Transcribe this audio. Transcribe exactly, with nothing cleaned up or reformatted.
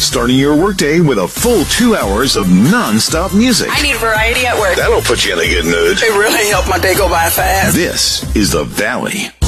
starting your workday with a full two hours of non-stop music. I need variety at work. That'll put you in a good mood. It really helped my day go by fast. This is The Valley.